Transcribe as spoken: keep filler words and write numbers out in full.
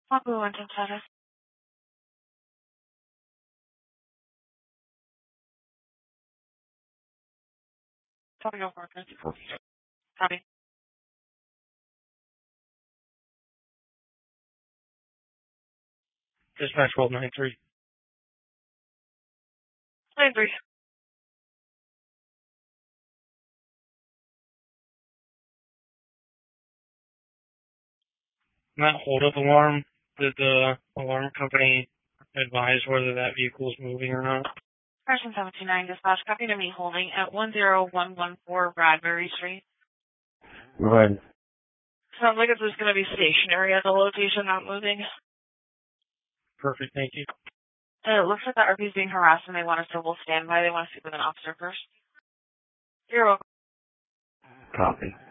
Pablo went inside us. Copy, go for it. Copy. Dispatch twelve nine three. nine three. That hold-up alarm, did the alarm company advise whether that vehicle is moving or not? Person seven two nine dispatch, copy to me holding at one zero one one four Bradbury Street. Go ahead. Sounds like it's just going to be stationary at the location, not moving. Perfect, thank you. Uh, it looks like the R P is being harassed and they want us to hold standby. They want to speak with an officer first. You're welcome. Copy.